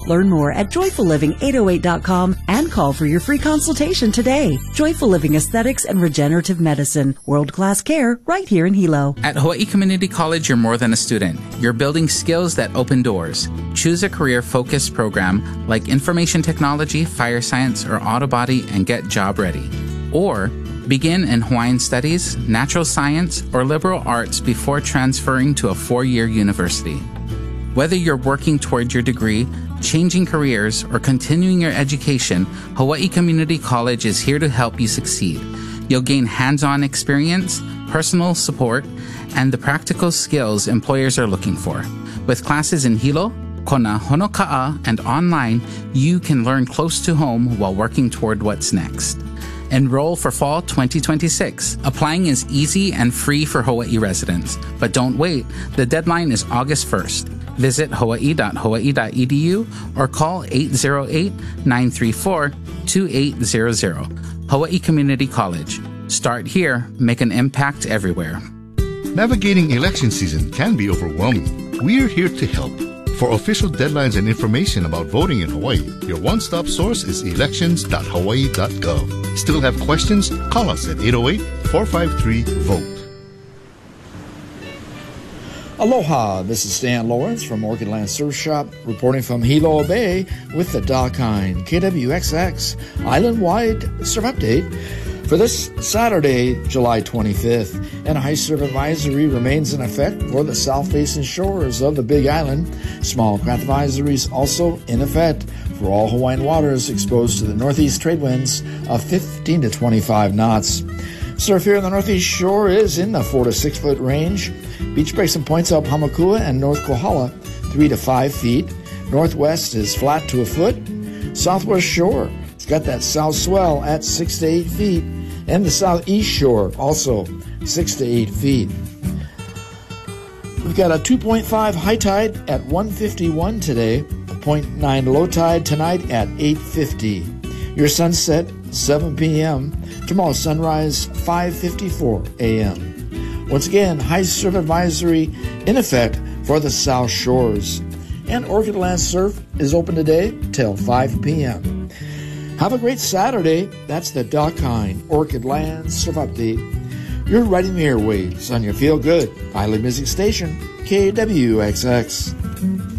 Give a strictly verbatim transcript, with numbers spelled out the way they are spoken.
Learn more at joyful living eight oh eight dot com and call for your free consultation today. Joyful Living Aesthetics and Regenerative Medicine. World-class care right here in Hilo. At Hawaii Community College, you're more than a student. You're building skills that open doors. Choose a career-focused program like information technology, fire science, or auto body and get job ready. Or begin in Hawaiian studies, natural science, or liberal arts before transferring to a four-year university. Whether you're working toward your degree, changing careers, or continuing your education, Hawaii Community College is here to help you succeed. You'll gain hands-on experience, personal support, and the practical skills employers are looking for. With classes in Hilo, Kona, Honoka'a, and online, you can learn close to home while working toward what's next. Enroll for fall twenty twenty-six. Applying is easy and free for Hawaii residents. But don't wait. The deadline is August first. Visit hawaii dot hawaii dot e d u or call eight zero eight, nine three four, two eight zero zero. Hawaii Community College. Start here, make an impact everywhere. Navigating election season can be overwhelming. We're here to help. For official deadlines and information about voting in Hawaii, your one-stop source is elections dot hawaii dot gov. Still have questions? Call us at eight oh eight, four five three, VOTE. Aloha, this is Stan Lawrence from Orchid Land Surf Shop, reporting from Hilo Bay with the Dakine K W X X Island-wide Surf Update for this Saturday, July twenty-fifth. And a high surf advisory remains in effect for the south-facing shores of the Big Island. Small craft advisories also in effect for all Hawaiian waters exposed to the northeast trade winds of fifteen to twenty-five knots. Surf here on the northeast shore is in the four to six foot range. Beach breaks and points up Hamakua and North Kohala, three to five feet. Northwest is flat to a foot. Southwest shore, it's got that south swell at six to eight feet. And the southeast shore, also six to eight feet. We've got a two point five high tide at one fifty-one today, a zero point nine low tide tonight at eight fifty. Your sunset, seven p.m. Tomorrow sunrise, five fifty-four a.m. Once again, high surf advisory in effect for the South Shores. And Orchid Land Surf is open today till five p.m. Have a great Saturday. That's the Dakine Orchid Land Surf Update. You're riding the airwaves on your feel-good Island Music Station, K W X X.